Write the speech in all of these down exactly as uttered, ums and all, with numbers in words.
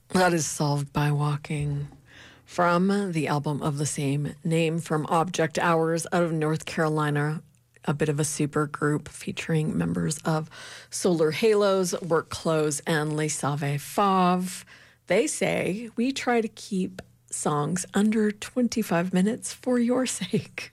That is Solved by Walking from the album of the same name from Object Hours out of North Carolina, a bit of a super group featuring members of Solar Halos, Work Clothes, and Les Sauve Fauve. They say we try to keep songs under twenty-five minutes for your sake.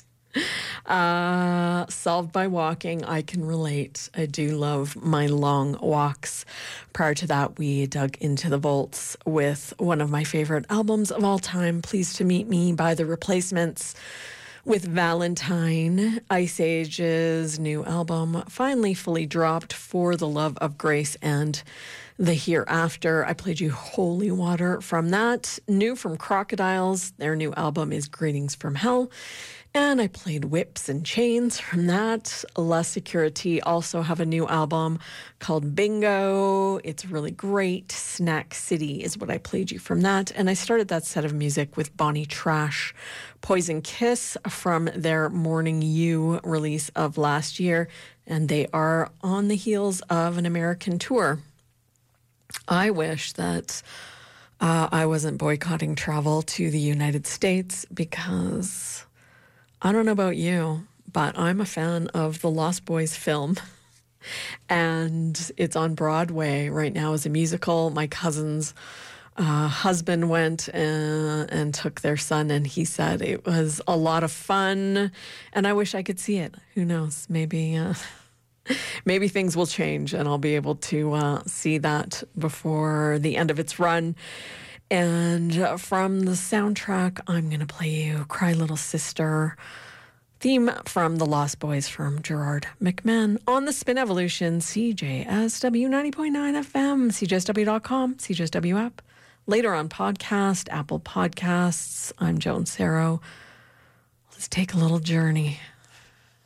Uh, Solved by Walking, I can relate. I do love my long walks. Prior to that, we dug into the vaults with one of my favorite albums of all time, Pleased to Meet Me by The Replacements, with Valentine, Ice Age's new album, finally fully dropped, For the Love of Grace and the Hereafter. I played you Holy Water from that. New from Crocodiles, their new album is Greetings from Hell. And I played Whips and Chains from that. La Security also have a new album called Bingo. It's really great. Snack City is what I played you from that. And I started that set of music with Bonnie Trash, Poison Kiss from their Morning You release of last year. And they are on the heels of an American tour. I wish that uh, I wasn't boycotting travel to the United States because I don't know about you, but I'm a fan of the Lost Boys film. And it's on Broadway right now as a musical. My cousin's uh, husband went and, and took their son, and he said it was a lot of fun. And I wish I could see it. Who knows? Maybe... Uh, Maybe things will change and I'll be able to uh, see that before the end of its run. And from the soundtrack, I'm going to play you Cry Little Sister, theme from The Lost Boys from Gerard McMahon on the Spin Evolution, C J S W ninety point nine F M, C J S W dot com, C J S W app. Later on podcast, Apple Podcasts. I'm Joan Serro. Let's take a little journey.